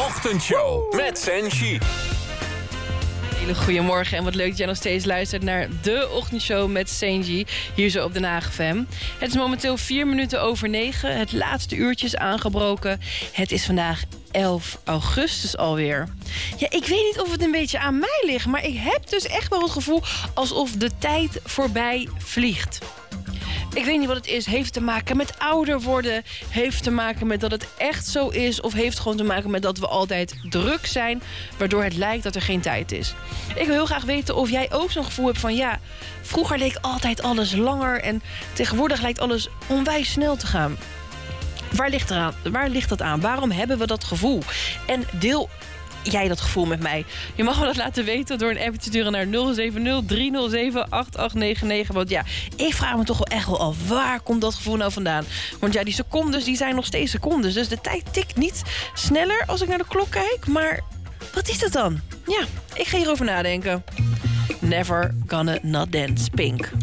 Ochtendshow met Senshi. Hele goedemorgen en wat leuk dat jij nog steeds luistert naar de Ochtendshow met Senji. Hier zo op Den Haag FM. Het is momenteel 9:04. Het laatste uurtje is aangebroken. Het is vandaag 11 augustus alweer. Ja, ik weet niet of het een beetje aan mij ligt, maar ik heb dus echt wel het gevoel alsof de tijd voorbij vliegt. Ik weet niet wat het is. Heeft te maken met ouder worden. Heeft te maken met dat het echt zo is. Of heeft gewoon te maken met dat we altijd druk zijn. Waardoor het lijkt dat er geen tijd is. Ik wil heel graag weten of jij ook zo'n gevoel hebt van... ja, vroeger leek altijd alles langer. En tegenwoordig lijkt alles onwijs snel te gaan. Waar ligt dat aan? Waarom hebben we dat gevoel? En deel jij dat gevoel met mij? Je mag me dat laten weten door een app te sturen naar 070-307-8899. Want ja, ik vraag me toch wel echt wel af, waar komt dat gevoel nou vandaan? Want ja, die secondes, die zijn nog steeds secondes. Dus de tijd tikt niet sneller als ik naar de klok kijk. Maar wat is dat dan? Ja, ik ga hierover nadenken. Never Gonna Not Dance, Pink.